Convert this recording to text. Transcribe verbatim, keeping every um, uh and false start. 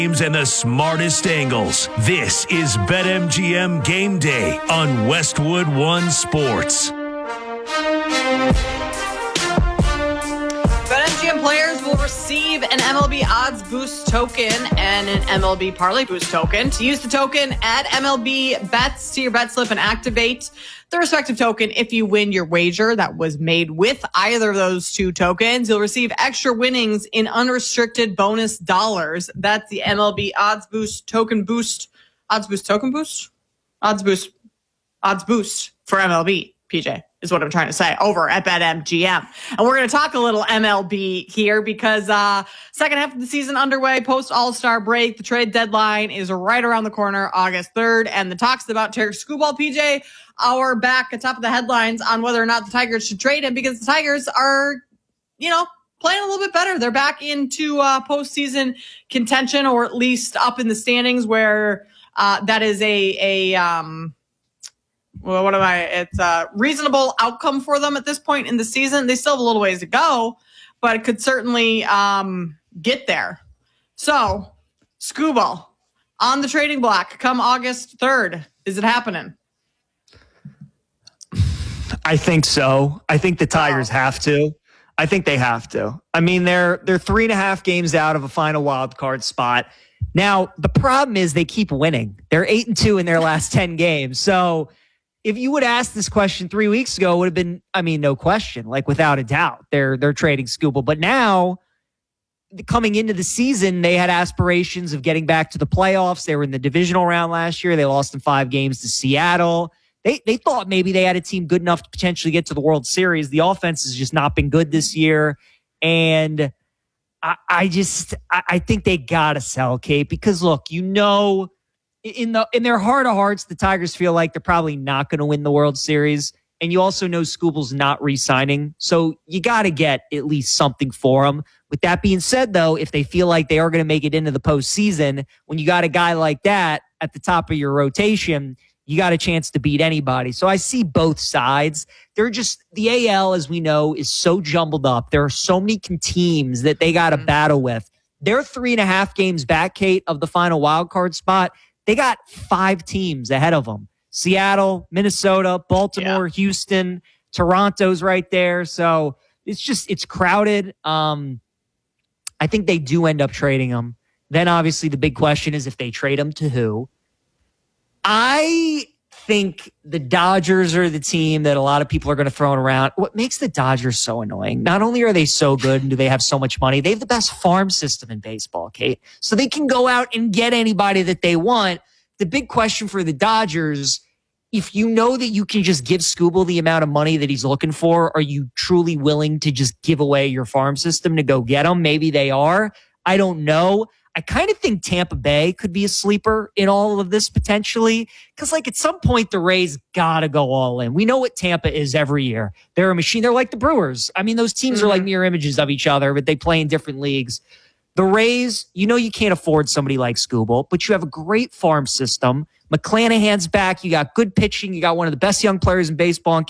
And the smartest angles. This is BetMGM Game Day on Westwood One Sports. BetMGM players will receive an M L B Odds Boost token and an M L B Parlay Boost token. To use the token, add M L B bets to your bet slip and activate the respective token. If you win your wager that was made with either of those two tokens, you'll receive extra winnings in unrestricted bonus dollars. That's the M L B Odds Boost token boost. Odds Boost token boost? Odds Boost. Odds Boost for M L B, P J, is what I'm trying to say, over at BetMGM. And we're going to talk a little M L B here because uh second half of the season underway, post All-Star break. The trade deadline is right around the corner, August third. And the talks about Tarik Skubal, P J, are back atop of the headlines on whether or not the Tigers should trade him because the Tigers are, you know, playing a little bit better. They're back into uh, postseason contention, or at least up in the standings where uh, that is a, a um, well, what am I? It's a reasonable outcome for them at this point in the season. They still have a little ways to go, but it could certainly um, get there. So, Skubal on the trading block come August third. Is it happening? I think so. I think the Tigers oh. have to. I think they have to. I mean, they're they're three and a half games out of a final wild card spot. Now, the problem is they keep winning. They're eight and two in their last ten games. So if you would ask this question three weeks ago, it would have been, I mean, no question, like without a doubt, they're they're trading Skubal. But now, coming into the season, they had aspirations of getting back to the playoffs. They were in the divisional round last year. They lost in five games to Seattle. They they thought maybe they had a team good enough to potentially get to the World Series. The offense has just not been good this year. And I, I just, I, I think they got to sell, Kate, because look, you know, in the in their heart of hearts, the Tigers feel like they're probably not going to win the World Series. And you also know Skubal's not re-signing. So you got to get at least something for him. With that being said, though, if they feel like they are going to make it into the postseason, when you got a guy like that at the top of your rotation, you got a chance to beat anybody. So I see both sides. They're just, the A L, as we know, is so jumbled up. There are so many teams that they got to mm-hmm. battle with. They're three and a half games back, Kate, of the final wild card spot. They got five teams ahead of them. Seattle, Minnesota, Baltimore, yeah. Houston, Toronto's right there. So it's just, it's crowded. Um, I think they do end up trading them. Then obviously the big question is if they trade them to who? I think the Dodgers are the team that a lot of people are going to throw it around. What makes the Dodgers so annoying? Not only are they so good and do they have so much money, they have the best farm system in baseball, Kate. So they can go out and get anybody that they want. The big question for the Dodgers, if you know that you can just give Skubal the amount of money that he's looking for, are you truly willing to just give away your farm system to go get him? Maybe they are. I don't know. I kind of think Tampa Bay could be a sleeper in all of this potentially because, like, at some point the Rays got to go all in. We know what Tampa is every year. They're a machine. They're like the Brewers. I mean, those teams mm-hmm. are like mirror images of each other, but they play in different leagues. The Rays, you know you can't afford somebody like Skubal, but you have a great farm system. McClanahan's back. You got good pitching. You got one of the best young players in baseball in